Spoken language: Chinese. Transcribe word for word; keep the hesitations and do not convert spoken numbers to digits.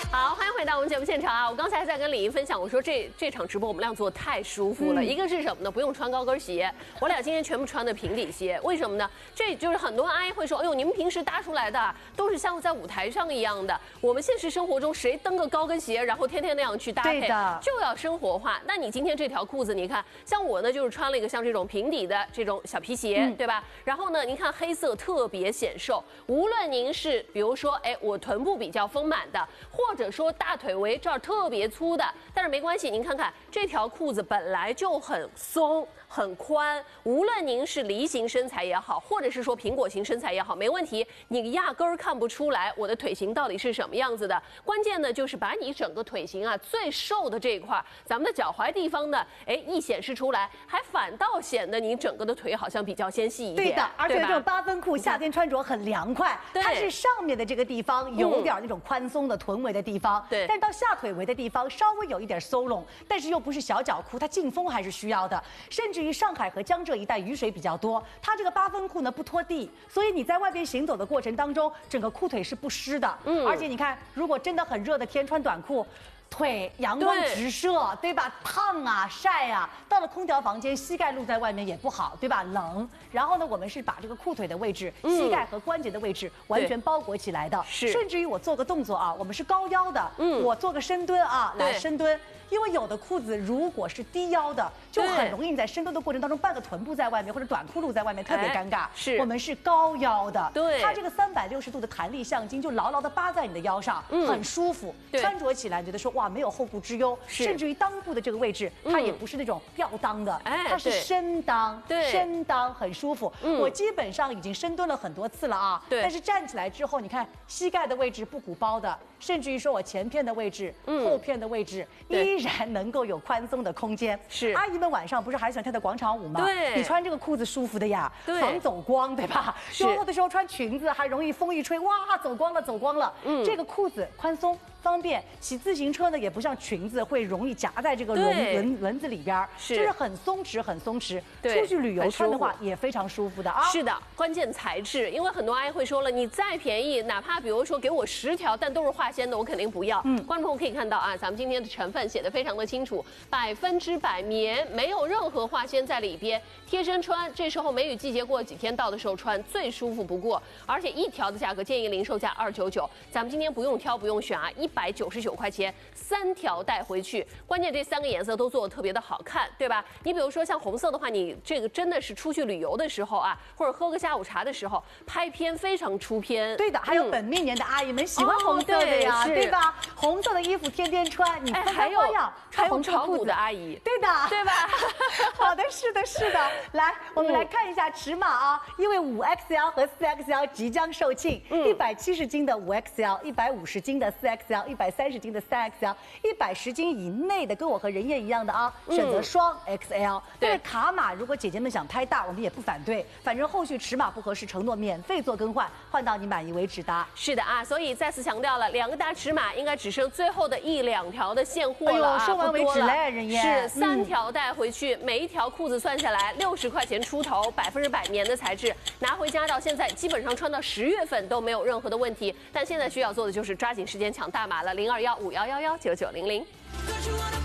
好，欢迎回到我们节目现场啊！我刚才在跟李莹分享，我说这这场直播我们俩做得太舒服了。嗯、一个是什么呢？不用穿高跟鞋，我俩今天全部穿的平底鞋。为什么呢？这就是很多阿姨会说，哎呦，你们平时搭出来的都是像在舞台上一样的。我们现实生活中谁蹬个高跟鞋，然后天天那样去搭配，就要生活化。那你今天这条裤子，你看，像我呢，就是穿了一个像这种平底的这种小皮鞋，嗯、对吧？然后呢，您看黑色特别显瘦。无论您是比如说，哎，我臀部比较丰满的，或者说大腿围这儿特别粗的，但是没关系，您看看这条裤子本来就很松很宽，无论您是梨形身材也好，或者是说苹果型身材也好，没问题，你压根儿看不出来我的腿型到底是什么样子的。关键呢就是把你整个腿型啊最瘦的这一块，咱们的脚踝地方呢，哎一显示出来，还反倒显得你整个的腿好像比较纤细一点。 对的，而且这种八分裤夏天穿着很凉快，它是上面的这个地方有点那种宽松的臀围的地方，对、嗯，但是到下腿围的地方稍微有一点收拢，但是又不是小脚裤，它进风还是需要的。甚至于上海和江浙一带雨水比较多，它这个八分裤呢不拖地，所以你在外边行走的过程当中，整个裤腿是不湿的。嗯，而且你看，如果真的很热的天穿短裤，腿阳光直射， 对, 对吧？烫啊，晒啊，到了空调房间，膝盖露在外面也不好，对吧？冷。然后呢，我们是把这个裤腿的位置、嗯、膝盖和关节的位置完全包裹起来的。是，甚至于我做个动作啊，我们是高腰的，嗯，我做个深蹲啊，来深蹲。因为有的裤子如果是低腰的，就很容易你在深蹲的过程当中半个臀部在外面，或者短裤露在外面，特别尴尬。是，我们是高腰的，对，它这个三百六十度的弹力橡筋就牢牢的扒在你的腰上，嗯、很舒服。穿着起来觉得说哇，没有后顾之忧。甚至于裆部的这个位置，它也不是那种吊裆的，嗯、它是深裆，对，深裆很舒服。嗯、我基本上已经深蹲了很多次了啊，对，但是站起来之后，你看膝盖的位置不鼓包的，甚至于说我前片的位置、嗯、后片的位置依然能够有宽松的空间。是，阿姨们晚上不是还喜欢跳跳广场舞吗？对，你穿这个裤子舒服的呀，对，防走光，对吧？有的时候穿裙子还容易风一吹，哇，走光了，走光了。嗯，这个裤子宽松。方便骑自行车呢，也不像裙子会容易夹在这个轮轮轮子里边，是，就是很松弛，很松弛。出去旅游穿的话也非常舒服的啊。 是的，关键材质，因为很多阿姨会说了，你再便宜，哪怕比如说给我十条，但都是化纤的，我肯定不要。嗯，观众朋友可以看到啊，咱们今天的成分写的非常的清楚，百分之百棉，没有任何化纤在里边，贴身穿。这时候梅雨季节过几天到的时候穿最舒服不过，而且一条的价格建议零售价二九九，咱们今天不用挑不用选啊，一。一百九十九块钱，三条带回去。关键这三个颜色都做得特别的好看，对吧？你比如说像红色的话，你这个真的是出去旅游的时候啊，或者喝个下午茶的时候，拍片非常出片。 对的，还有本命年的阿姨们喜欢红色的呀，嗯、对, 对吧？红色的衣服天天穿，你分开花样， 还有炒股的阿姨， 对的， 对吧？ 好的，是的，是的。来，我们来看一下尺码啊，因为五 X L 和四 X L 即将售罄，一百七十斤的五 X L， 一百五十斤的四 X L。一百三十斤的三 X L， 一百十斤以内的跟我和人燕一样的啊，选择双 X L。但是卡码如果姐姐们想拍大，我们也不反对，反正后续尺码不合适，承诺免费做更换，换到你满意为止的。 是的啊，所以再次强调了，两个大尺码应该只剩最后的一两条的现货了啊， 售完为止嘞，人燕是三条带回去，每一条裤子算下来六十块钱出头，百分之百棉的材质，拿回家到现在基本上穿到十月份都没有任何的问题。但现在需要做的就是抓紧时间抢大码了，零二幺五幺幺幺九九零零。